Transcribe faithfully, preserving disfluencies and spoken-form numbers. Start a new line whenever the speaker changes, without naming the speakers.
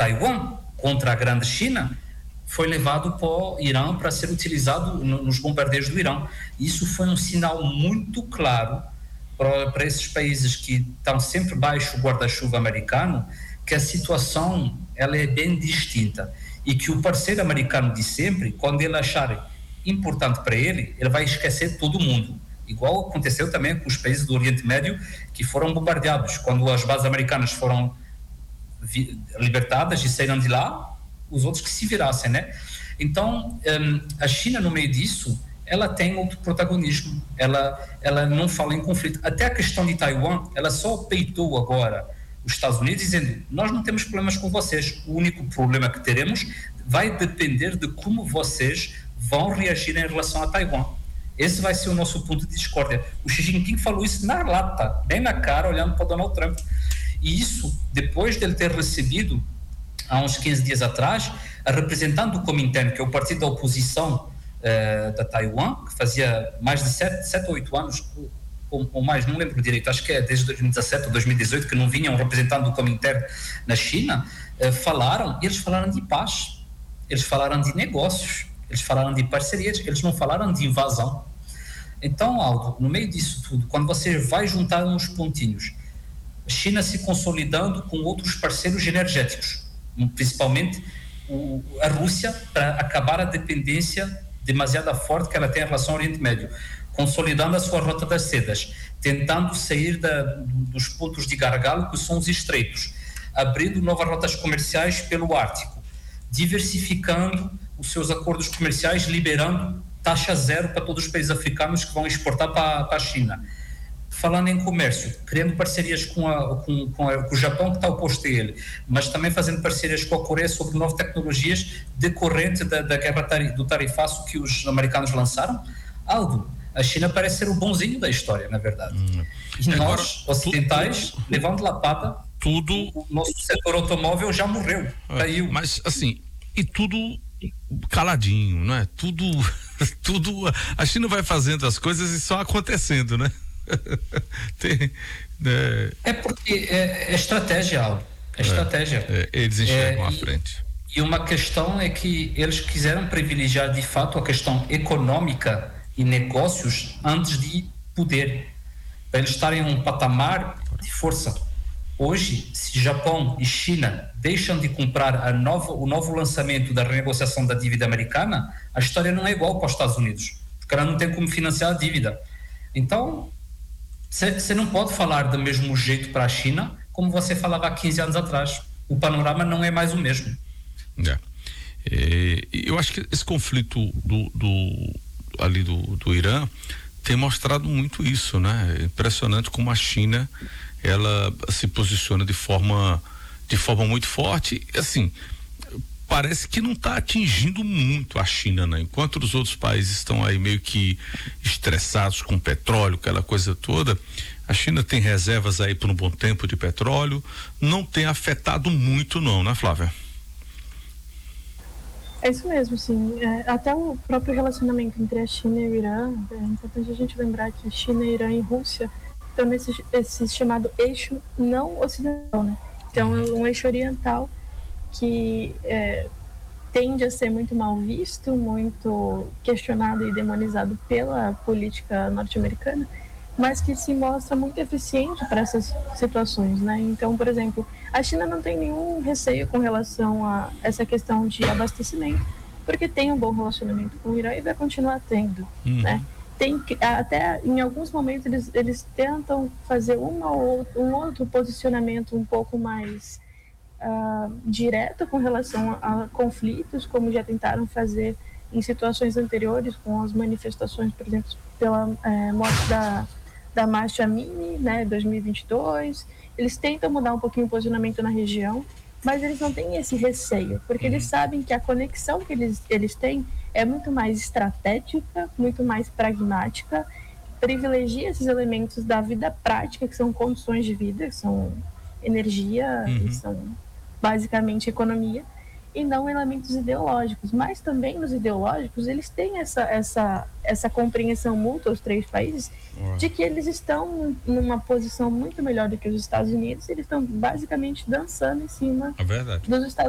Taiwan contra a grande China foi levado para o Irã para ser utilizado no, nos bombardeios do Irã. Isso foi um sinal muito claro para, para esses países que estão sempre baixo o guarda-chuva americano, que a situação ela é bem distinta e que o parceiro americano de sempre, quando ele achar importante para ele, ele vai esquecer todo mundo. Igual aconteceu também com os países do Oriente Médio que foram bombardeados. Quando as bases americanas foram vi- libertadas e saíram de lá, os outros que se virassem, né? Então, um, a China, no meio disso, ela tem outro protagonismo. Ela, ela não fala em conflito. Até a questão de Taiwan, ela só peitou agora os Estados Unidos dizendo: nós não temos problemas com vocês, o único problema que teremos vai depender de como vocês vão reagir em relação a Taiwan. Esse vai ser o nosso ponto de discórdia. O Xi Jinping falou isso na lata, bem na cara, olhando para Donald Trump. E isso, depois dele ter recebido, há uns quinze dias atrás, a representante do Kuomintang, que é o partido da oposição uh, da Taiwan, que fazia mais de sete ou oito anos, ou, ou mais, não lembro direito, acho que é desde dois mil e dezassete ou dois mil e dezoito, que não vinha um representante do Kuomintang na China, uh, falaram, eles falaram de paz, eles falaram de negócios, eles falaram de parcerias, eles não falaram de invasão. Então, Aldo, no meio disso tudo, quando você vai juntar uns pontinhos, a China se consolidando com outros parceiros energéticos, principalmente o, a Rússia, para acabar a dependência demasiado forte que ela tem em relação ao Oriente Médio, consolidando a sua rota das sedas, tentando sair da, dos pontos de gargalo que são os estreitos, abrindo novas rotas comerciais pelo Ártico, diversificando os seus acordos comerciais, liberando taxa zero para todos os países africanos que vão exportar para, para a China. Falando em comércio, criando parcerias com, a, com, com, a, com o Japão, que está oposto a ele, mas também fazendo parcerias com a Coreia sobre novas tecnologias decorrente da, da guerra do tarifaço que os americanos lançaram. Aldo, a China parece ser o bonzinho da história, na verdade. Hum. E
Agora,
nós, ocidentais, tudo, levando lapada,
tudo,
o nosso setor automóvel já morreu,
é,
caiu.
Mas, assim, e tudo caladinho, não é? Tudo, tudo, a China vai fazendo as coisas e só acontecendo, né? Tem, né?
É porque é, é estratégia, Aldo. É, é estratégia.
É, eles enxergam
é,
à frente.
E, e uma questão é que eles quiseram privilegiar de fato a questão econômica e negócios antes de poder, para eles estarem em um patamar de força. Hoje, se Japão e China deixam de comprar a nova, o novo lançamento da renegociação da dívida americana, a história não é igual para os Estados Unidos, porque ela não tem como financiar a dívida. Então, você não pode falar do mesmo jeito para a China como você falava há quinze anos atrás. O panorama não é mais o mesmo.
É. É, eu acho que esse conflito do, do, ali do, do Irã tem mostrado muito isso, né? É impressionante como a China ela se posiciona de forma de forma muito forte, assim, parece que não está atingindo muito a China, né? Enquanto os outros países estão aí meio que estressados com petróleo, aquela coisa toda, a China tem reservas aí por um bom tempo de petróleo, não tem afetado muito não, né, Flávia?
É isso mesmo, sim. É, até o próprio relacionamento entre a China e o Irã, é importante a gente lembrar que China, Irã e Rússia estão nesse esse chamado eixo não ocidental, né? Então, é um eixo oriental que é, tende a ser muito mal visto, muito questionado e demonizado pela política norte-americana, mas que se mostra muito eficiente para essas situações, né? Então, por exemplo, a China não tem nenhum receio com relação a essa questão de abastecimento, porque tem um bom relacionamento com o Irã e vai continuar tendo, uhum. né? Tem, até em alguns momentos eles, eles tentam fazer uma ou um outro posicionamento um pouco mais uh, direto com relação a, a conflitos, como já tentaram fazer em situações anteriores com as manifestações, por exemplo, pela é, morte da, da Mahsa Amini, né, dois mil e vinte e dois. Eles tentam mudar um pouquinho o posicionamento na região, mas eles não têm esse receio, porque uhum. eles sabem que a conexão que eles, eles têm é muito mais estratégica, muito mais pragmática, privilegia esses elementos da vida prática, que são condições de vida, que são energia, uhum. que são basicamente economia, e não elementos ideológicos. Mas também nos ideológicos, eles têm essa, essa, essa compreensão mútua, os três países, uhum. de que eles estão numa posição muito melhor do que os Estados Unidos, eles estão basicamente dançando em cima
é verdade.
dos Estados